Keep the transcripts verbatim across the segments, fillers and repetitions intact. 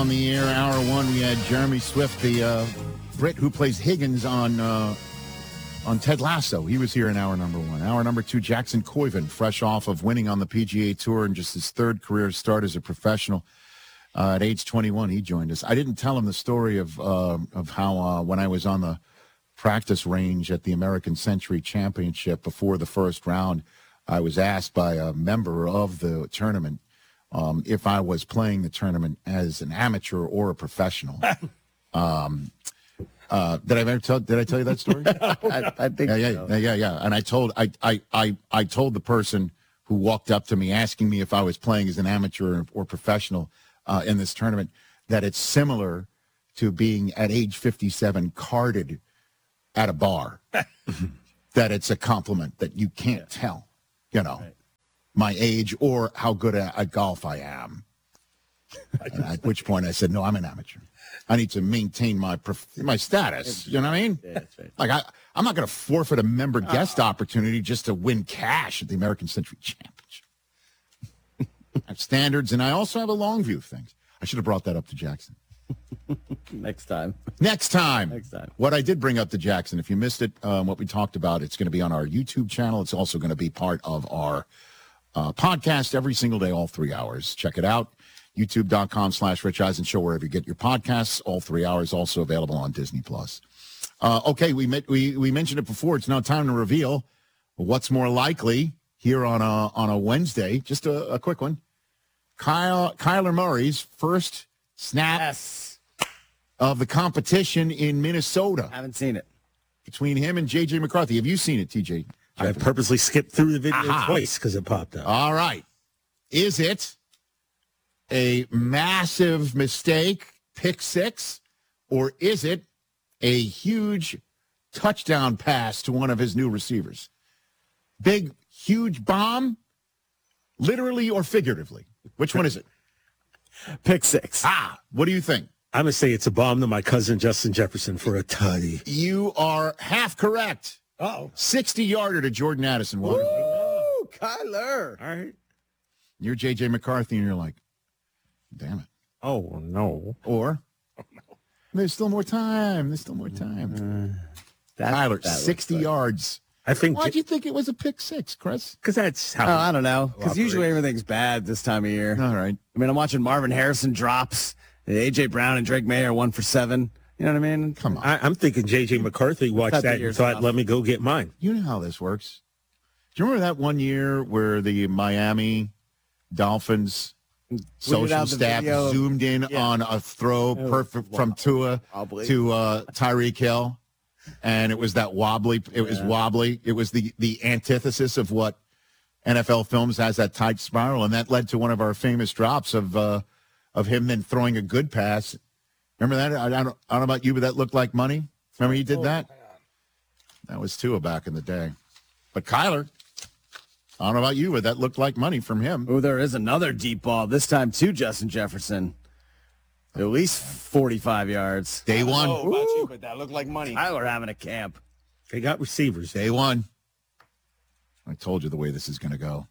On the air, hour one, we had Jeremy Swift, the uh, Brit who plays Higgins on uh, on Ted Lasso. He was here in hour number one. Hour number two, Jackson Koiven, fresh off of winning on the P G A Tour and just his third career start as a professional. Uh, at age twenty-one, he joined us. I didn't tell him the story of uh, of how uh, when I was on the practice range at the American Century Championship before the first round, I was asked by a member of the tournament Um, if I was playing the tournament as an amateur or a professional. um, uh, did I ever tell? Did I tell you that story? I, I think yeah, yeah, so. yeah, yeah, yeah. And I told I, I, I, I told the person who walked up to me asking me if I was playing as an amateur or, or professional uh, in this tournament that it's similar to being at age fifty-seven carded at a bar. That it's a compliment that you can't yeah. tell, you know. Right. My age or how good at, at golf I am. At which point I said, no, I'm an amateur. I need to maintain my prof- my status. You know what I mean? Yeah, that's right. Like, I, I'm not going to forfeit a member guest oh. opportunity just to win cash at the American Century Championship. I have standards, and I also have a long view of things. I should have brought that up to Jackson. Next time. Next time. Next time. What I did bring up to Jackson, if you missed it, um, what we talked about, it's going to be on our YouTube channel. It's also going to be part of our Uh, podcast every single day, all three hours. Check it out. YouTube.com slash Rich Eisen Show, wherever you get your podcasts. All three hours, also available on Disney Plus. Uh, okay, we, met, we we mentioned it before. It's now time to reveal what's more likely here on a, on a Wednesday. Just a, a quick one. Kyle Kyler Murray's first snap yes. of the competition in Minnesota. I haven't seen it. Between him and J J. McCarthy. Have you seen it, T J? I purposely skipped through the video Aha. twice because it popped up. All right. Is it a massive mistake, pick six, or is it a huge touchdown pass to one of his new receivers? Big, huge bomb, literally or figuratively? Which one is it? Pick six. Ah, what do you think? I'm going to say it's a bomb to my cousin Justin Jefferson for a tutty. You are half correct. Oh, sixty-yarder to Jordan Addison. Woo, Kyler. All right. You're J J. McCarthy, and you're like, damn it. Oh, no. Or, oh, no. There's still more time. There's still more time. Uh, that, Tyler, that sixty yards. I think. Why'd you think it was a pick six, Chris? Because that's how. Oh, I don't know. Because usually everything's bad this time of year. All right. I mean, I'm watching Marvin Harrison drops. A J. Brown and Drake May are one for seven. You know what I mean? Come on. I, I'm thinking J J. McCarthy watched that and thought, let me go get mine. You know how this works. Do you remember that one year where the Miami Dolphins social staff zoomed in yeah. on a throw perfect wow. from Tua wobbly. to uh, Tyreek Hill? And it was that wobbly. It was yeah. wobbly. It was the, the antithesis of what N F L Films has, that tight spiral. And that led to one of our famous drops of uh, of him then throwing a good pass. Remember that? I don't, I don't know about you, but that looked like money. Remember he did that? That was Tua back in the day. But Kyler, I don't know about you, but that looked like money from him. Oh, there is another deep ball, this time to Justin Jefferson. At least forty-five yards. Day one. I don't know about you, but that looked like money. Kyler having a camp. They got receivers. Day one. I told you the way this is going to go.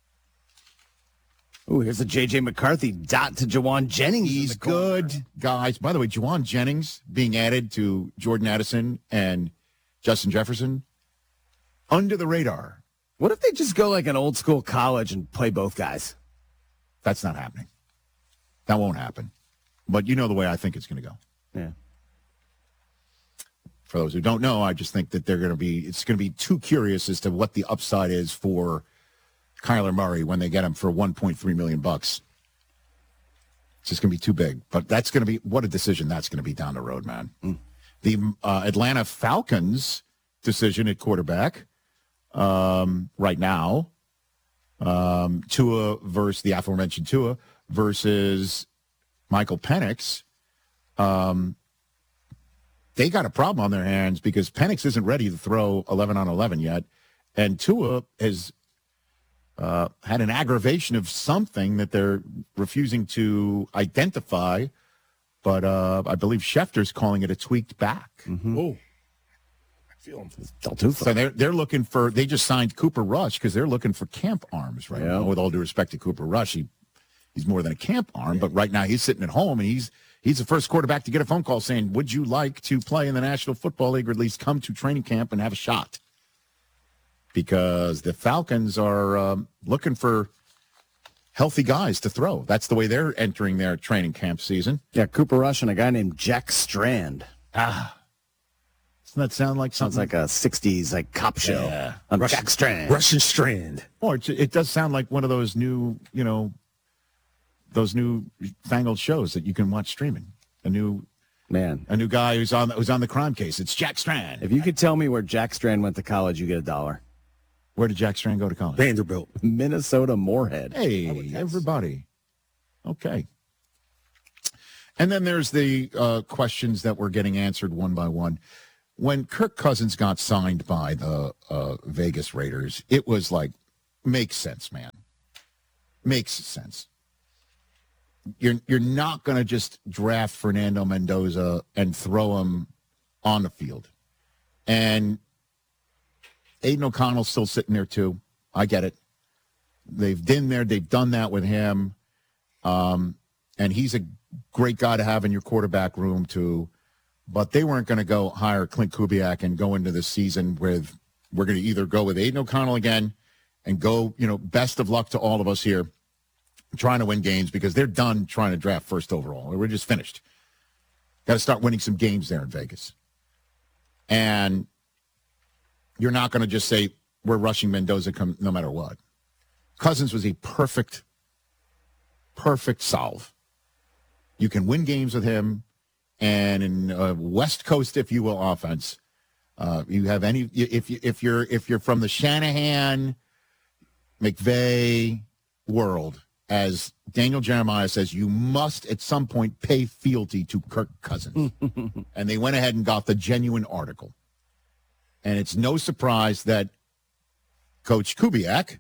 Ooh, here's a J J. McCarthy dot to Jawan Jennings. He's good, guys. By the way, Jawan Jennings being added to Jordan Addison and Justin Jefferson, under the radar. What if they just go like an old school college and play both guys? That's not happening. That won't happen. But you know the way I think it's going to go. Yeah. For those who don't know, I just think that they're going to be, it's going to be too curious as to what the upside is for Kyler Murray when they get him for one point three million bucks. It's just going to be too big. But that's going to be, what a decision that's going to be down the road, man. Mm. The uh, Atlanta Falcons decision at quarterback um, right now, um, Tua versus the aforementioned Tua versus Michael Penix. Um, they got a problem on their hands because Penix isn't ready to throw eleven on eleven yet. And Tua has uh, had an aggravation of something that they're refusing to identify. But uh, I believe Schefter's calling it a tweaked back. Mm-hmm. Oh, I feel him. So they're they're looking for. They just signed Cooper Rush because they're looking for camp arms right yeah. now. With all due respect to Cooper Rush, he he's more than a camp arm. Yeah. But right now he's sitting at home and he's He's the first quarterback to get a phone call saying, would you like to play in the National Football League or at least come to training camp and have a shot? Because the Falcons are um, looking for healthy guys to throw. That's the way they're entering their training camp season. Yeah, Cooper Rush and a guy named Jack Strand. Ah. Doesn't that sound like Sounds something? like a sixties like cop show. Yeah. I'm Russian, Jack Strand. Russian Strand. Or it, it does sound like one of those new, you know, those new fangled shows that you can watch streaming. A new Man, a new guy who's on who's on the crime case. It's Jack Strand. if you could tell me where Jack Strand went to college, you get a dollar. Where did Jack Strand go to college? Vanderbilt. Minnesota Moorhead. Hey, everybody. Okay. And then there's the uh, questions that were getting answered one by one. When Kirk Cousins got signed by the uh, Vegas Raiders, it was like, makes sense, man. Makes sense. You're you're not going to just draft Fernando Mendoza and throw him on the field. And Aiden O'Connell's still sitting there, too. I get it. They've been there. They've done that with him. Um, and he's a great guy to have in your quarterback room, too. But they weren't going to go hire Clint Kubiak and go into the season with, we're going to either go with Aiden O'Connell again and go, you know, best of luck to all of us here trying to win games because they're done trying to draft first overall. We're just finished. Got to start winning some games there in Vegas. And you're not going to just say, we're rushing Mendoza come, no matter what. Cousins was a perfect, perfect solve. You can win games with him. And in uh, West Coast, if you will, offense, uh, you have any, if, you, if, you're, if you're from the Shanahan, McVay world, as Daniel Jeremiah says, you must at some point pay fealty to Kirk Cousins. And they went ahead and got the genuine article. And it's no surprise that Coach Kubiak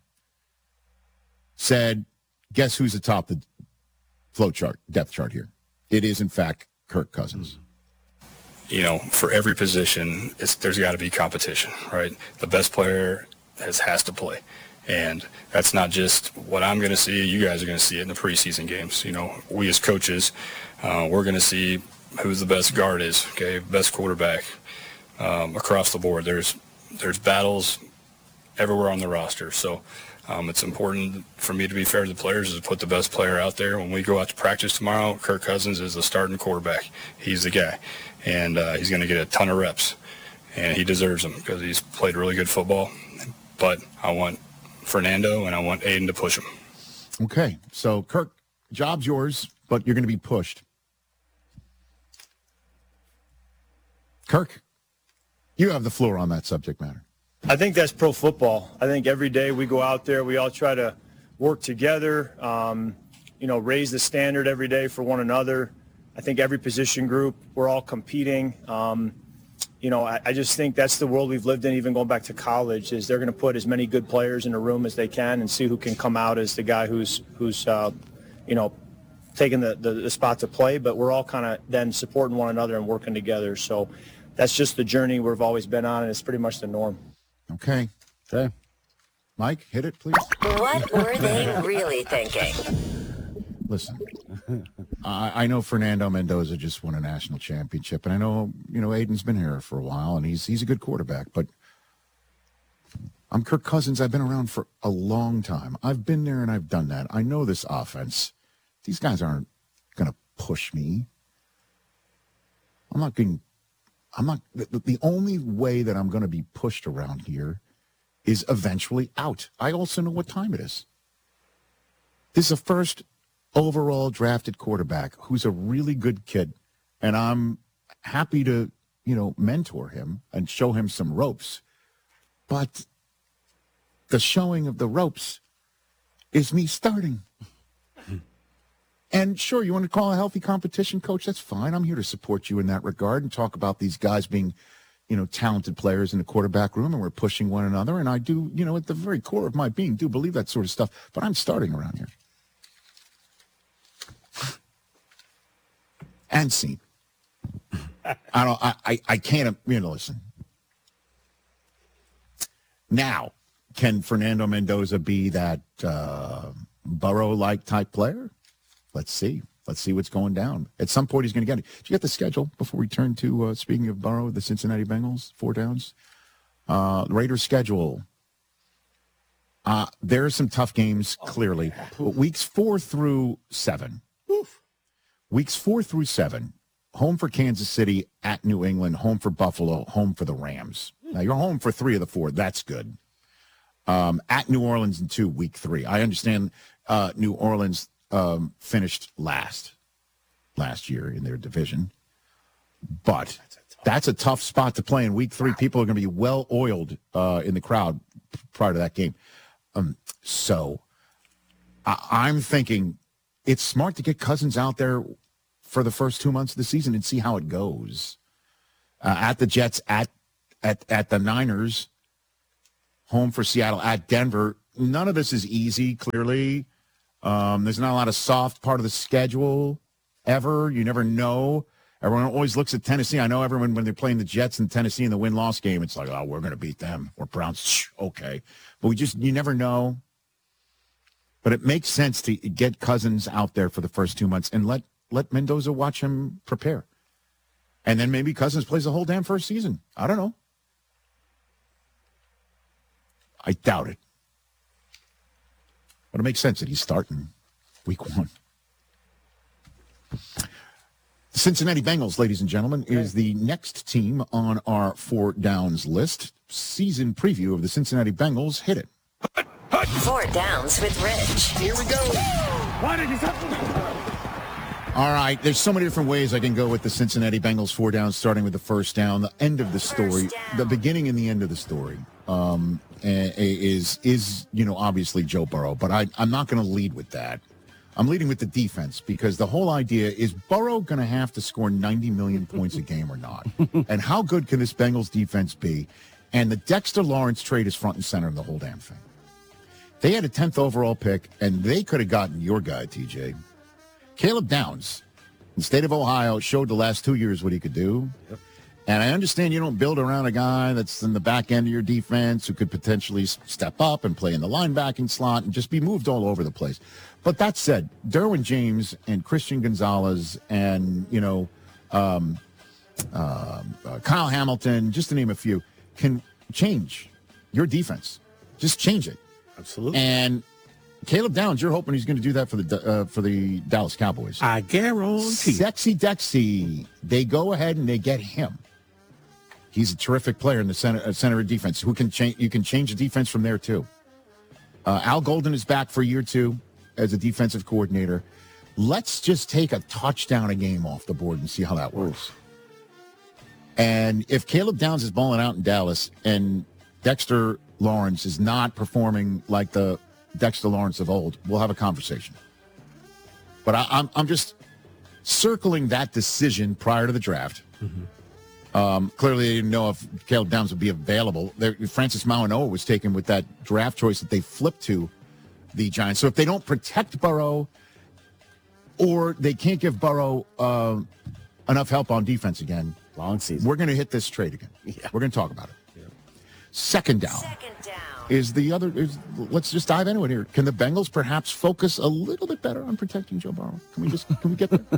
said, guess who's atop the flow chart, depth chart here? It is, in fact, Kirk Cousins. You know, for every position, it's, there's got to be competition, right? The best player has, has to play. And that's not just what I'm going to see. You guys are going to see it in the preseason games. You know, we as coaches, uh, we're going to see who the best guard is, okay, best quarterback um, across the board. There's there's battles everywhere on the roster. So um, it's important for me to be fair to the players is to put the best player out there. When we go out to practice tomorrow, Kirk Cousins is the starting quarterback. He's the guy. And uh, he's going to get a ton of reps. And he deserves them because he's played really good football. But I want Fernando, and I want Aiden to push him. Okay, so Kirk, job's yours, but you're going to be pushed. Kirk, you have the floor on that subject matter. I think that's pro football. I think every day we go out there, we all try to work together, um, you know, raise the standard every day for one another. I think every position group, we're all competing. Um, You know, I, I just think that's the world we've lived in, even going back to college, is they're going to put as many good players in a room as they can and see who can come out as the guy who's, who's uh, you know, taking the, the, the spot to play. But we're all kind of then supporting one another and working together. So that's just the journey we've always been on, and it's pretty much the norm. Okay. Okay. Mike, hit it, please. What were they really thinking? Listen, I, I know Fernando Mendoza just won a national championship, and I know, you know, Aiden's been here for a while, and he's he's a good quarterback, but I'm Kirk Cousins. I've been around for a long time. I've been there, and I've done that. I know this offense. These guys aren't going to push me. I'm not going I'm not, the, the only way that I'm going to be pushed around here is eventually out. I also know what time it is. This is a first overall drafted quarterback who's a really good kid, and I'm happy to, you know, mentor him and show him some ropes. But the showing of the ropes is me starting. And sure, you want to call a healthy competition, coach? That's fine. I'm here to support you in that regard and talk about these guys being, you know, talented players in the quarterback room, and we're pushing one another. And I do, you know, at the very core of my being, do believe that sort of stuff. But I'm starting around here. And seen. I don't. I, I. I can't. You know. Listen. Now, can Fernando Mendoza be that uh, Burrow-like type player? Let's see. Let's see what's going down. At some point, he's going to get it. Did you get the schedule before we turn to, uh, speaking of Burrow, the Cincinnati Bengals, four downs? Uh, Raiders schedule. Uh, there are some tough games, clearly. But weeks four through seven. Oof. Weeks four through seven. Home for Kansas City, at New England, home for Buffalo, home for the Rams. Now, you're home for three of the four. That's good. Um, at New Orleans in two, week three. I understand uh, New Orleans um, finished last last year in their division. But that's a tough spot to play in week three. People are going to be well-oiled uh, in the crowd prior to that game. Um, so I- I'm thinking it's smart to get Cousins out there for the first two months of the season and see how it goes. Uh, at the Jets, at at at the Niners, home for Seattle, at Denver. None of this is easy, clearly. Um, there's not a lot of soft part of the schedule ever. You never know. Everyone always looks at Tennessee. I know everyone, when they're playing the Jets in Tennessee in the win-loss game, it's like, oh, we're going to beat them. Or Browns, shh, okay. But we just, you never know. But it makes sense to get Cousins out there for the first two months and let, let Mendoza watch him prepare. And then maybe Cousins plays the whole damn first season. I don't know. I doubt it. But it makes sense that he's starting week one. The Cincinnati Bengals, ladies and gentlemen, is the next team on our four downs list. Season preview of the Cincinnati Bengals. Hit it. Four downs with Rich. Here we go. All right, there's so many different ways I can go with the Cincinnati Bengals four downs, starting with the first down. The end of the story, the beginning and the end of the story um, is, is you know, obviously Joe Burrow. But I, I'm not going to lead with that. I'm leading with the defense because the whole idea is Burrow going to have to score ninety million points a game or not? And how good can this Bengals defense be? And the Dexter Lawrence trade is front and center of the whole damn thing. They had a tenth overall pick, and they could have gotten your guy, T J. Caleb Downs, in the state of Ohio, showed the last two years what he could do. Yep. And I understand you don't build around a guy that's in the back end of your defense who could potentially step up and play in the linebacking slot and just be moved all over the place. But that said, Derwin James and Christian Gonzalez and, you know, um, uh, uh, Kyle Hamilton, just to name a few, can change your defense. Just change it. Absolutely. And Caleb Downs, you're hoping he's going to do that for the uh, for the Dallas Cowboys. I guarantee. Sexy Dexy. They go ahead and they get him. He's a terrific player in the center, uh, center of defense. Who can change? You can change the defense from there too. Uh, Al Golden is back for year two as a defensive coordinator. Let's just take a touchdown a game off the board and see how that works. And if Caleb Downs is balling out in Dallas and Dexter Lawrence is not performing like the Dexter Lawrence of old, we'll have a conversation. But I, I'm I'm just circling that decision prior to the draft. Mm-hmm. Um, clearly, they didn't know if Caleb Downs would be available. There, Francis Mauigoa was taken with that draft choice that they flipped to the Giants. So if they don't protect Burrow, or they can't give Burrow uh, enough help on defense again, long season, we're going to hit this trade again. Yeah. We're going to talk about it. Yeah. Second down. Second down. Is the other, is, let's just dive into it here. Can the Bengals perhaps focus a little bit better on protecting Joe Burrow? Can we just, can we get there?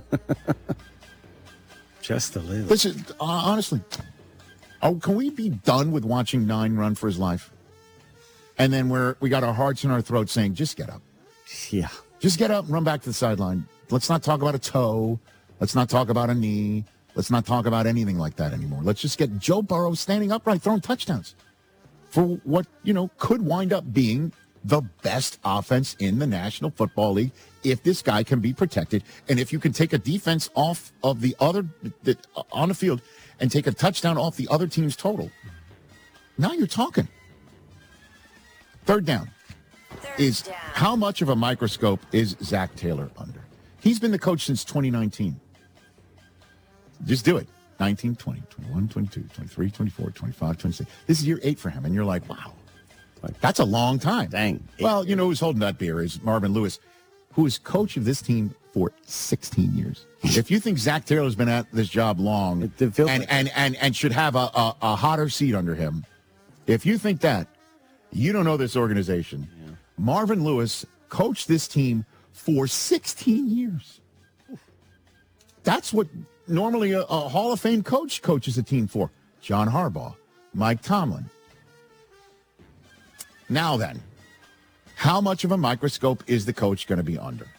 Just a little. This is, uh, honestly, oh, can we be done with watching Nine run for his life? And then we're, we got our hearts in our throats saying, just get up. Yeah. Just get up and run back to the sideline. Let's not talk about a toe. Let's not talk about a knee. Let's not talk about anything like that anymore. Let's just get Joe Burrow standing upright, throwing touchdowns for what, you know, could wind up being the best offense in the National Football League if this guy can be protected. And if you can take a defense off of the other the, on the field and take a touchdown off the other team's total, now you're talking. Third down Third is down. How much of a microscope is Zach Taylor under? He's been the coach since twenty nineteen. Just do it. nineteen, twenty, twenty-one, twenty-two, twenty-three, twenty-four, twenty-five, twenty-six. This is year eight for him. And you're like, wow, that's a long time. Dang. Well, you know who's holding that beer is Marvin Lewis, who is coach of this team for sixteen years. If you think Zach Taylor's been at this job long It- it feels and, like and, and, and should have a, a, a hotter seat under him, if you think that, you don't know this organization. Yeah. Marvin Lewis coached this team for sixteen years. Oof. that's what normally a, a Hall of Fame coach coaches a team for. John Harbaugh, Mike Tomlin. Now then, how much of a microscope is the coach going to be under?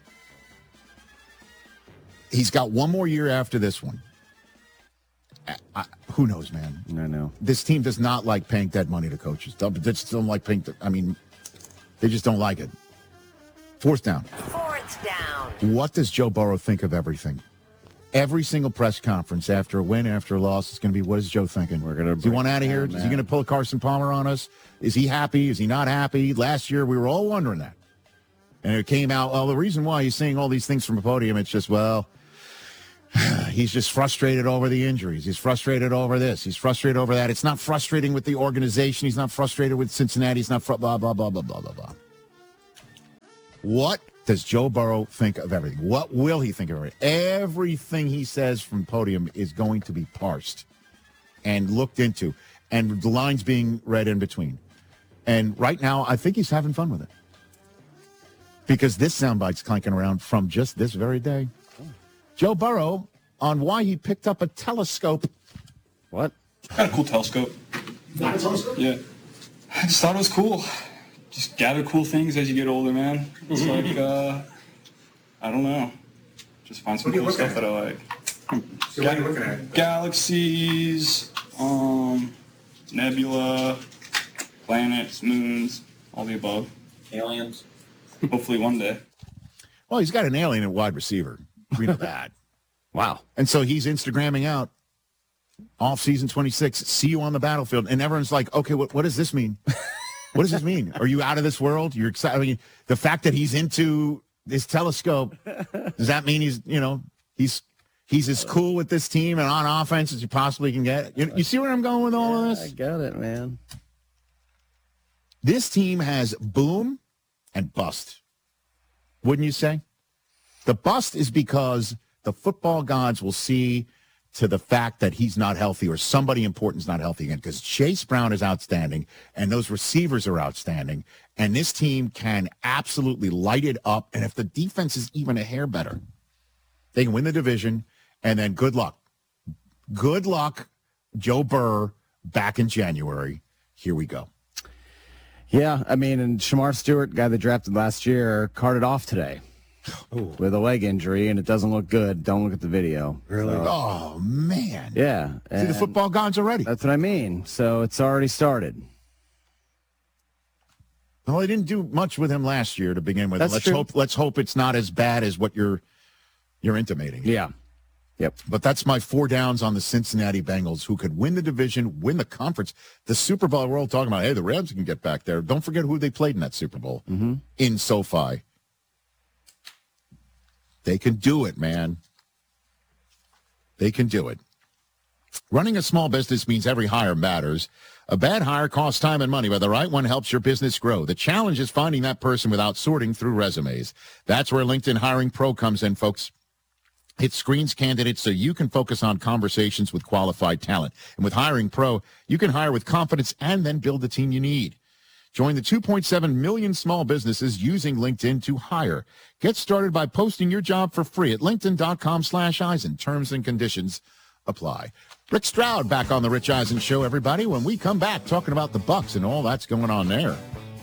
He's got one more year after this one. I, I, who knows, man? I know. This team does not like paying dead money to coaches. They just don't like paying. I mean, they just don't like it. Fourth down. Fourth down. What does Joe Burrow think of everything? Every single press conference after a win, after a loss, is going to be, what is Joe thinking? We're going to. Does he want out of here? Is he going to pull a Carson Palmer on us? Is he happy? Is he not happy? Last year, we were all wondering that. And it came out, well, the reason why he's saying all these things from a podium, it's just, well, he's just frustrated over the injuries. He's frustrated over this. He's frustrated over that. It's not frustrating with the organization. He's not frustrated with Cincinnati. He's not fr- blah, blah, blah, blah, blah, blah, blah. What does Joe Burrow think of everything? What will he think of everything? Everything he says from podium is going to be parsed and looked into, and the lines being read in between. And right now, I think he's having fun with it. Because this soundbite's clanking around from just this very day. Joe Burrow on why he picked up a telescope. What? Got a cool telescope. Got a telescope? Yeah. I just thought it was cool. Just gather cool things as you get older, man. It's like, uh, I don't know. Just find some cool stuff that I like. So what are you looking at? Galaxies, um, nebula, planets, moons, all the above. Aliens. Hopefully one day. Well, he's got an alien at wide receiver. We know that. Wow. And so he's Instagramming out off season twenty-six. See you on the battlefield. And everyone's like, okay, what, what does this mean? What does this mean? Are you out of this world? You're excited. I mean, the fact that he's into this telescope, does that mean he's, you know, he's he's as cool with this team and on offense as you possibly can get? You, you see where I'm going with all of I this? got it, man. This team has boom and bust. Wouldn't you say? The bust is because the football gods will see to the fact that he's not healthy or somebody important's not healthy again, because Chase Brown is outstanding and those receivers are outstanding, and this team can absolutely light it up. And if the defense is even a hair better, they can win the division, and then good luck. Good luck, Joe Burr, back in January. Here we go. Yeah, I mean, and Shamar Stewart, guy they drafted last year, carted off today. Ooh. With a leg injury, and it doesn't look good. Don't look at the video. Really? So, Oh, man. yeah. See the football gods already. That's what I mean. So it's already started. Well, they didn't do much with him last year to begin with. That's let's true. hope let's hope it's not as bad as what you're you're intimating. Yeah. Yep. But that's my four downs on the Cincinnati Bengals, who could win the division, win the conference. The Super Bowl, we're all talking about, hey, the Rams can get back there. Don't forget who they played in that Super Bowl Mm-hmm. in SoFi. They can do it, man. They can do it. Running a small business means every hire matters. A bad hire costs time and money, but the right one helps your business grow. The challenge is finding that person without sorting through resumes. That's where LinkedIn Hiring Pro comes in, folks. It screens candidates so you can focus on conversations with qualified talent. And with Hiring Pro, you can hire with confidence and then build the team you need. Join the two point seven million small businesses using LinkedIn to hire. Get started by posting your job for free at linkedin.com slash Eisen. Terms and conditions apply. Rick Stroud back on the Rich Eisen Show, everybody, when we come back talking about the Bucs and all that's going on there.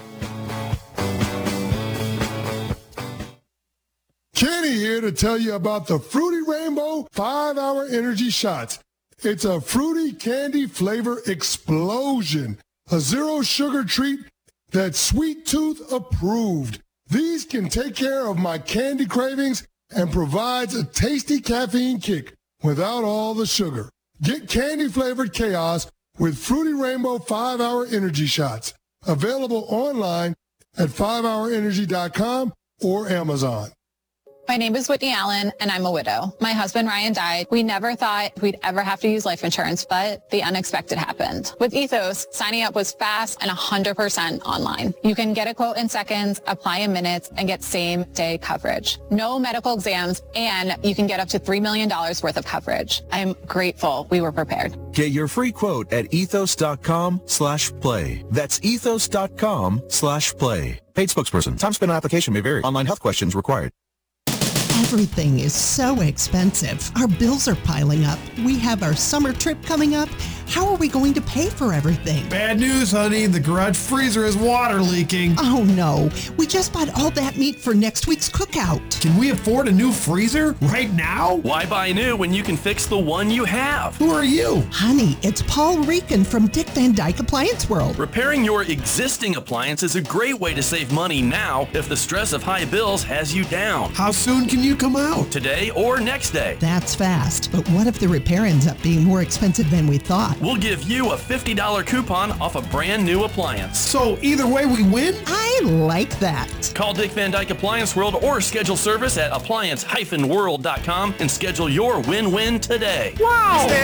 Kenny here to tell you about the Fruity Rainbow five-hour energy shots. It's a fruity candy flavor explosion. A zero-sugar treat that's Sweet Tooth approved. These can take care of my candy cravings and provides a tasty caffeine kick without all the sugar. Get candy-flavored chaos with Fruity Rainbow five-hour energy shots. Available online at five hour energy dot com or Amazon. My name is Whitney Allen, and I'm a widow. My husband, Ryan, died. We never thought we'd ever have to use life insurance, but the unexpected happened. With Ethos, signing up was fast and one hundred percent online. You can get a quote in seconds, apply in minutes, and get same-day coverage. No medical exams, and you can get up to three million dollars worth of coverage. I'm grateful we were prepared. Get your free quote at ethos.com slash play. That's ethos.com slash play. Paid spokesperson. Time spent on application may vary. Online health questions required. Everything is so expensive. Our bills are piling up. We have our summer trip coming up. How are we going to pay for everything? Bad news, honey. The garage freezer is water leaking. Oh, no. We just bought all that meat for next week's cookout. Can we afford a new freezer right now? Why buy new when you can fix the one you have? Who are you? Honey, it's Paul Rican from Dick Van Dyke Appliance World. Repairing your existing appliance is a great way to save money now if the stress of high bills has you down. How soon can you come out? Today or next day. That's fast. But what if the repair ends up being more expensive than we thought? We'll give you a fifty dollars coupon off a brand new appliance. So either way we win? I like that. Call Dick Van Dyke Appliance World or schedule service at appliance dash world dot com and schedule your win-win today. Wow!